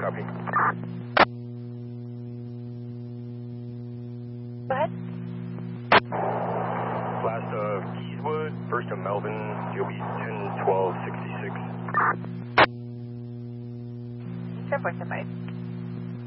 Copy. Go ahead. Last of Keyswood, first of Melvin, you'll be 10-12-66. 10.5.